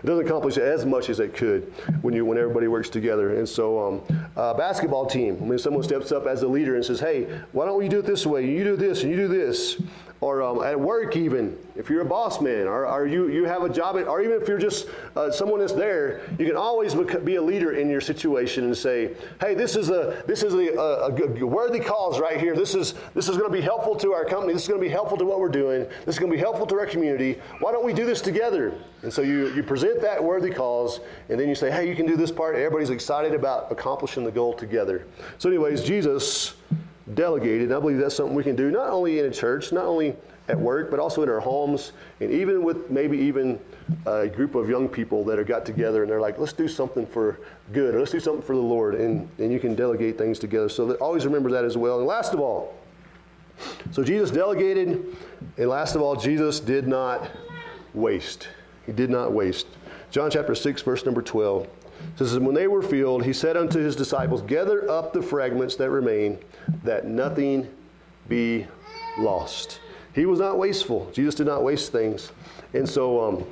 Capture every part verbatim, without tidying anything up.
It doesn't accomplish as much as it could when you when everybody works together. And so, um, uh, basketball team. When someone steps up as a leader and says, "Hey, why don't we do it this way? You do this and you do this." Or um, at work, even if you're a boss man, or, or you you have a job, at, or even if you're just uh, someone that's there, you can always be a leader in your situation and say, "Hey, this is a this is a, a, a worthy cause right here. This is this is going to be helpful to our company. This is going to be helpful to what we're doing. This is going to be helpful to our community. Why don't we do this together?" And so you you present that worthy cause, and then you say, "Hey, you can do this part." Everybody's excited about accomplishing the goal together. So, anyways, Jesus delegated. And I believe that's something we can do not only in a church, not only at work, but also in our homes, and even with maybe even a group of young people that are got together and they're like, let's do something for good, or let's do something for the Lord, and, and you can delegate things together. So that, always remember that as well. And last of all, so Jesus delegated, and last of all, Jesus did not waste. He did not waste. John chapter six, verse number twelve. It says, when they were filled, he said unto his disciples, gather up the fragments that remain, that nothing be lost. He was not wasteful. Jesus did not waste things. And so um,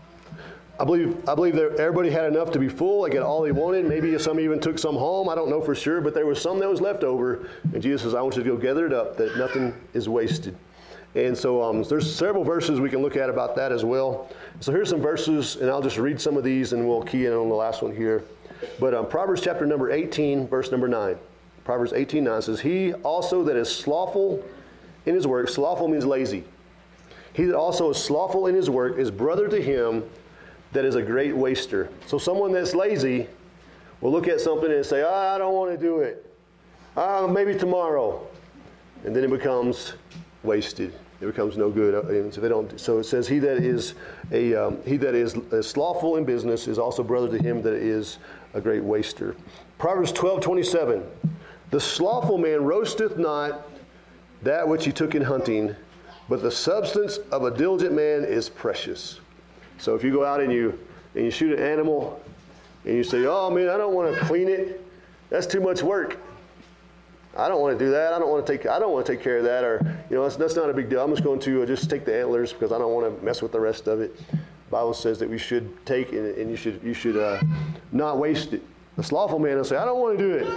I believe I believe that everybody had enough to be full. They got all they wanted. Maybe some even took some home. I don't know for sure, but there was some that was left over. And Jesus says, I want you to go gather it up, that nothing is wasted. And so um, there's several verses we can look at about that as well. So here's some verses, and I'll just read some of these, and we'll key in on the last one here. But um, Proverbs chapter number eighteen, verse number nine. Proverbs eighteen, nine says, he also that is slothful in his work, slothful means lazy. He that also is slothful in his work is brother to him that is a great waster. So someone that's lazy will look at something and say, oh, I don't want to do it. Uh, maybe tomorrow. And then it becomes wasted. It becomes no good. And so they don't. So it says, he that is a um, he that is, is slothful in business is also brother to him that is a great waster. Proverbs twelve twenty-seven. The slothful man roasteth not that which he took in hunting, but the substance of a diligent man is precious. So if you go out and you and you shoot an animal, and you say, oh man, I don't want to clean it. That's too much work. I don't want to do that. I don't want to take. I don't want to take care of that, or you know, that's, that's not a big deal. I'm just going to just take the antlers because I don't want to mess with the rest of it. The Bible says that we should take and, and you should you should uh, not waste it. The slothful man will say, I don't want to do it.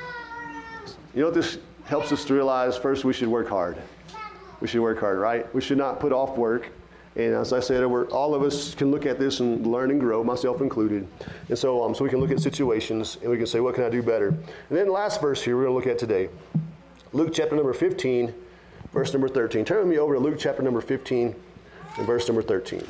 You know what this helps us to realize? First, we should work hard. We should work hard, right? We should not put off work. And as I said, we're, all of us can look at this and learn and grow, myself included. And so um, so we can look at situations and we can say, what can I do better? And then the last verse here we're going to look at today. Luke chapter number fifteen, verse number thirteen. Turn with me over to Luke chapter number fifteen and verse number thirteen.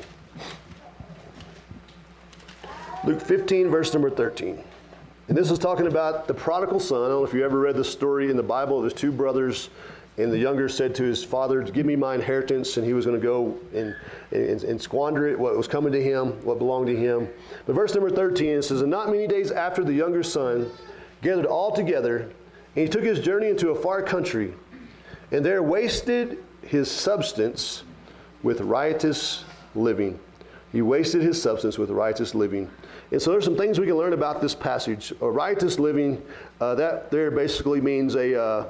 Luke fifteen, verse number thirteen. And this is talking about the prodigal son. I don't know if you ever read the story in the Bible of his two brothers. And the younger said to his father, give me my inheritance. And he was going to go and, and, and squander it, what was coming to him, what belonged to him. But verse number thirteen, it says, and not many days after the younger son gathered all together, and he took his journey into a far country, and there wasted his substance with riotous living. He wasted his substance with riotous living. And so there's some things we can learn about this passage. A riotous living, uh, that there basically means a... Uh,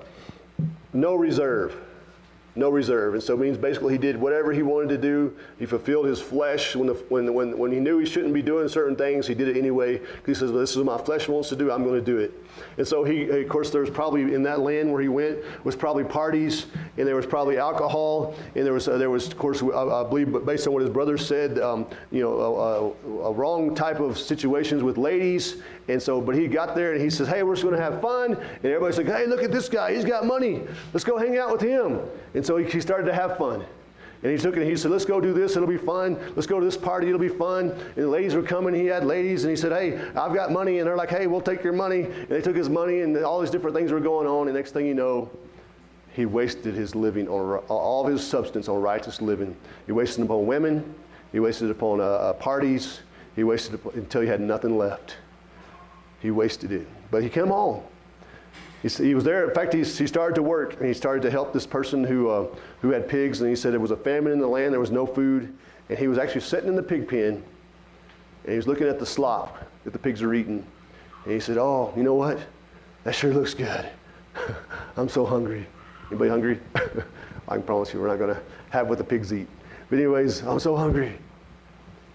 No reserve. No reserve. And so it means basically he did whatever he wanted to do. He fulfilled his flesh. When the, when, when, when he knew he shouldn't be doing certain things, he did it anyway. He says, this is what my flesh wants to do. I'm going to do it. And so he, of course, there was probably in that land where he went was probably parties, and there was probably alcohol, and there was, uh, there was of course, I, I believe, but based on what his brother said, um, you know, a, a, a wrong type of situations with ladies. And so, but he got there and he says, hey, we're just going to have fun. And everybody's like, hey, look at this guy. He's got money. Let's go hang out with him. And so he, he started to have fun. And he took it and he said, let's go do this. It'll be fun. Let's go to this party. It'll be fun. And the ladies were coming. He had ladies. And he said, hey, I've got money. And they're like, hey, we'll take your money. And they took his money and all these different things were going on. And next thing you know, he wasted his living, on all of his substance on righteous living. He wasted it upon women. He wasted it upon uh, uh, parties. He wasted it until he had nothing left. He wasted it. But he came home. He, he was there. In fact, he, he started to work, and he started to help this person who uh, who had pigs. And he said there was a famine in the land. There was no food. And he was actually sitting in the pig pen, and he was looking at the slop that the pigs are eating. And he said, oh, you know what? That sure looks good. I'm so hungry. Anybody hungry? I can promise you we're not going to have what the pigs eat. But anyways, I'm so hungry.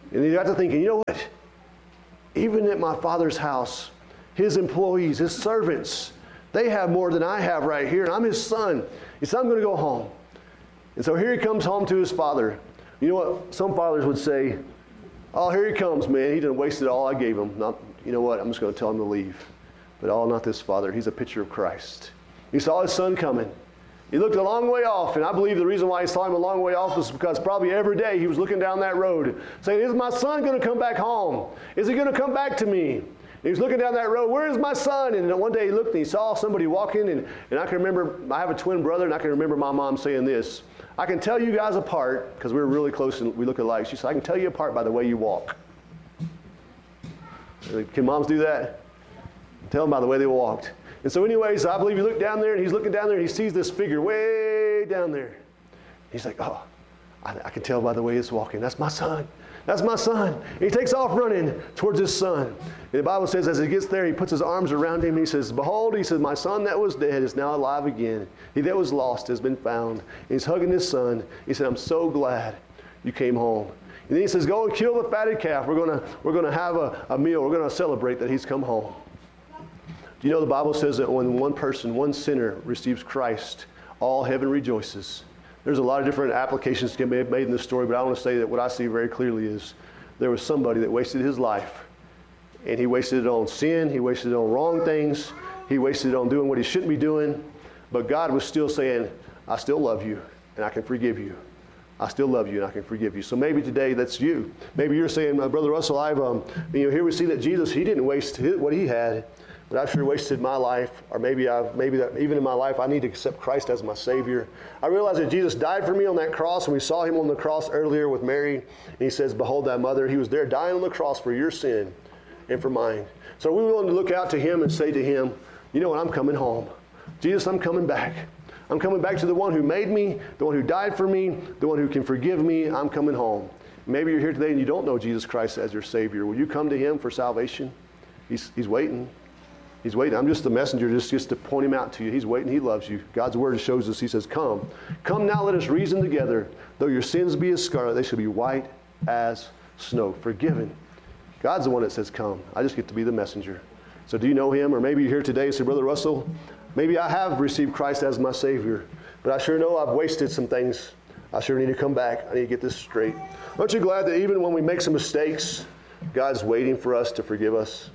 And he got to thinking, you know what? Even at my Father's house, his employees, his servants, they have more than I have right here, and I'm his son. He said, I'm going to go home. And so here he comes home to his father. You know what? Some fathers would say, oh, here he comes, man. He done wasted all I gave him. Not, you know what? I'm just going to tell him to leave. But oh, not this father. He's a picture of Christ. He saw his son coming. He looked a long way off, and I believe the reason why he saw him a long way off was because probably every day he was looking down that road saying, is my son going to come back home? Is he going to come back to me? And he was looking down that road, where is my son? And one day he looked and he saw somebody walking, and, and I can remember, I have a twin brother, and I can remember my mom saying this, I can tell you guys apart, because we were really close and we look alike. She said, I can tell you apart by the way you walk. Can moms do that? Tell them by the way they walked. And so anyways, I believe he looked down there, and he's looking down there, and he sees this figure way down there. He's like, oh, I, I can tell by the way it's walking. That's my son. That's my son. And he takes off running towards his son. And the Bible says as he gets there, he puts his arms around him, and he says, behold, he says, my son that was dead is now alive again. He that was lost has been found. And he's hugging his son. He said, I'm so glad you came home. And then he says, go and kill the fatted calf. We're going to we're going to have a, a meal. We're going to celebrate that he's come home. Do you know the Bible says that when one person, one sinner receives Christ, all heaven rejoices? There's a lot of different applications that can be made in this story, but I want to say that what I see very clearly is there was somebody that wasted his life, and he wasted it on sin, he wasted it on wrong things, he wasted it on doing what he shouldn't be doing, but God was still saying, I still love you, and I can forgive you. I still love you, and I can forgive you. So maybe today that's you. Maybe you're saying, my Brother Russell, I've, um, you know, here we see that Jesus, he didn't waste his, what he had, but I've sure wasted my life, or maybe I've maybe that even in my life I need to accept Christ as my Savior. I realize that Jesus died for me on that cross, and we saw him on the cross earlier with Mary, and he says, behold thy mother. He was there dying on the cross for your sin and for mine. So we're willing to look out to him and say to him, you know what, I'm coming home. Jesus, I'm coming back. I'm coming back to the one who made me, the one who died for me, the one who can forgive me. I'm coming home. Maybe you're here today and you don't know Jesus Christ as your Savior. Will you come to him for salvation? He's, he's waiting. He's waiting. I'm just the messenger just, just to point him out to you. He's waiting. He loves you. God's word shows us. He says, come. Come now, let us reason together. Though your sins be as scarlet, they shall be white as snow. Forgiven. God's the one that says, come. I just get to be the messenger. So do you know him? Or maybe you're here today and say, Brother Russell, maybe I have received Christ as my Savior, but I sure know I've wasted some things. I sure need to come back. I need to get this straight. Aren't you glad that even when we make some mistakes, God's waiting for us to forgive us?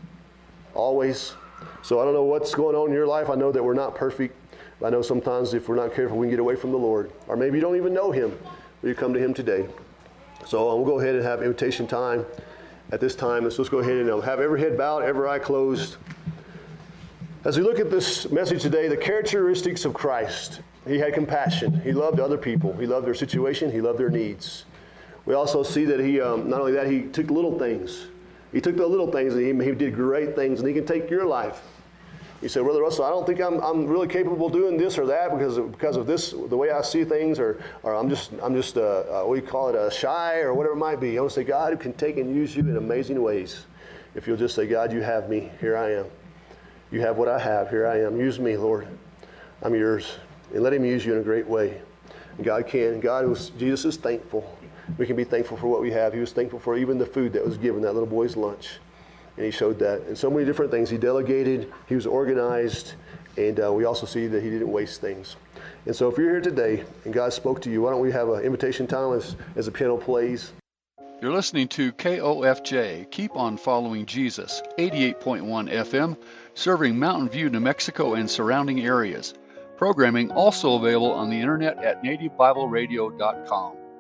Always. So I don't know what's going on in your life. I know that we're not perfect. But I know sometimes if we're not careful, we can get away from the Lord. Or maybe you don't even know him, but you come to him today. So uh, we'll go ahead and have invitation time at this time. So let's go ahead and uh, have every head bowed, every eye closed. As we look at this message today, the characteristics of Christ. He had compassion. He loved other people. He loved their situation. He loved their needs. We also see that he, um, not only that, he took little things. He took the little things and he, he did great things, and he can take your life. You say, Brother Russell, I don't think I'm, I'm really capable of doing this or that because of, because of this, the way I see things, or, or I'm just, I'm just uh, uh, what do you call it, uh, shy or whatever it might be. I want to say, God can take and use you in amazing ways. If you'll just say, God, you have me. Here I am. You have what I have. Here I am. Use me, Lord. I'm yours. And let him use you in a great way. And God can. God was, Jesus is thankful. We can be thankful for what we have. He was thankful for even the food that was given, that little boy's lunch. And he showed that. And so many different things. He delegated. He was organized. And uh, we also see that he didn't waste things. And so if you're here today and God spoke to you, why don't we have an invitation time as, as the piano plays. You're listening to K O F J, Keep on Following Jesus, eighty-eight point one F M, serving Mountain View, New Mexico and surrounding areas. Programming also available on the internet at native bible radio dot com.